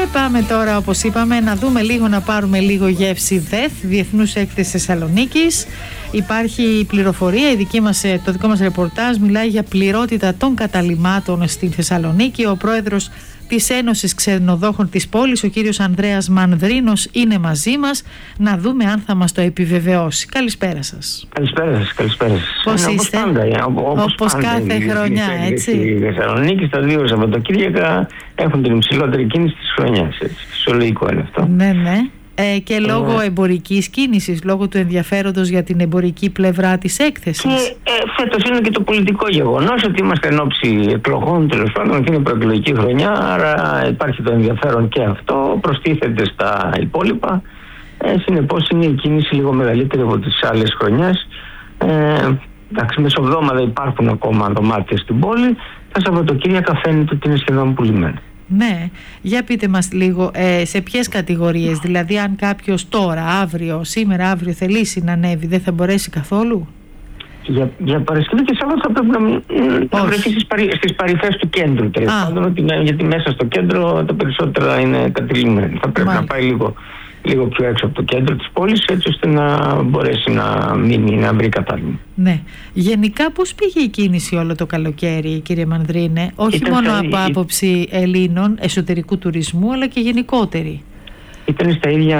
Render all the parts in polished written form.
πάμε τώρα, όπως είπαμε, να δούμε λίγο, να πάρουμε λίγο γεύση ΔΕΘ, Διεθνούς Έκθεσης Θεσσαλονίκης. Υπάρχει πληροφορία, το δικό μας ρεπορτάζ μιλάει για πληρότητα των καταλυμάτων στην Θεσσαλονίκη. Ο πρόεδρος της Ένωσης Ξενοδόχων της πόλης, ο κύριος Ανδρέας Μανδρίνος, είναι μαζί μας. Να δούμε αν θα μας το επιβεβαιώσει. Καλησπέρα σας. Καλησπέρα σας. Πώς είστε? Όπως κάθε χρονιά, έτσι. Στη Θεσσαλονίκη στα 2 Σαββατοκύριακα έχουν την υψηλότερη κίνηση της χρονιάς. Φυσιολογικό είναι αυτό. Ναι. Και λόγω εμπορικής κίνησης, λόγω του ενδιαφέροντος για την εμπορική πλευρά της έκθεσης. Και φέτος είναι και το πολιτικό γεγονός ότι είμαστε εν ώψη εκλογών, τέλος πάντων, και είναι προεκλογική χρονιά, άρα υπάρχει το ενδιαφέρον και αυτό, προστίθεται στα υπόλοιπα. Συνεπώς είναι η κίνηση λίγο μεγαλύτερη από τις άλλες χρονιές. Εντάξει, μεσοβδόμαδα υπάρχουν ακόμα δωμάτια στην πόλη. Τα Σαββατοκύριακα φαίνεται ότι είναι σχεδόν πουλημένα. Ναι, για πείτε μας λίγο σε ποιες κατηγορίες, δηλαδή αν κάποιος τώρα, σήμερα, αύριο θελήσει να ανέβει, δεν θα μπορέσει καθόλου? Για Παρασκευή και Σάββατο θα πρέπει να βρεθεί στις παρυφές του κέντρου, τέλος πάντων, γιατί μέσα στο κέντρο τα περισσότερα είναι κατηλημένα. Θα πρέπει να πάει λίγο πιο έξω από το κέντρο της πόλης, έτσι ώστε να μπορέσει να μείνει, να βρει κατάλημα. Ναι. Γενικά πώς πήγε η κίνηση όλο το καλοκαίρι, κύριε Μανδρίνε, όχι μόνο από άποψη Ελλήνων, εσωτερικού τουρισμού, αλλά και γενικότερη? Ήταν στα ίδια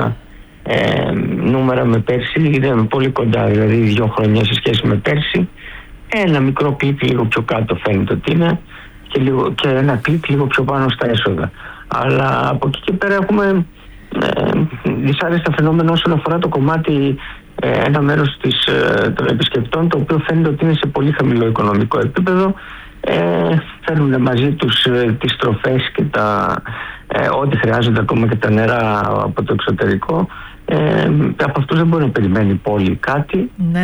νούμερα με πέρσι, ήταν πολύ κοντά, δηλαδή 2 χρόνια σε σχέση με πέρσι. Ένα μικρό κλικ λίγο πιο κάτω φαίνεται ότι είναι και ένα κλικ λίγο πιο πάνω στα έσοδα. Αλλά από εκεί και πέρα έχουμε δυσάρεστα φαινόμενα όσον αφορά το κομμάτι, ένα μέρος των επισκεπτών, το οποίο φαίνεται ότι είναι σε πολύ χαμηλό οικονομικό επίπεδο. Φέρνουν μαζί τους τις τροφές και ό,τι χρειάζονται, ακόμα και τα νερά από το εξωτερικό. Από αυτούς δεν μπορεί να περιμένει η πόλη κάτι. Ναι.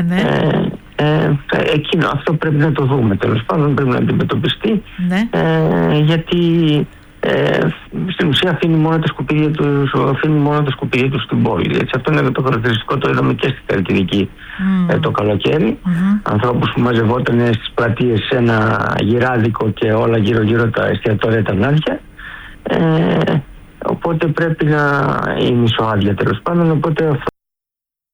Αυτό πρέπει να το δούμε, τέλος πάντων, πρέπει να αντιμετωπιστεί. Ναι. Γιατί στην ουσία αφήνει μόνο τα σκουπίδια του στην πόλη. Έτσι, αυτό είναι το χαρακτηριστικό, το είδαμε και στη Χαλκιδική το καλοκαίρι. Ανθρώπους που μαζευόταν στις πλατείες σε ένα γυράδικο και όλα γύρω-γύρω τα εστιατόρια ήταν άδεια. Οπότε πρέπει να είναι μισοάδια, τέλος πάντων, οπότε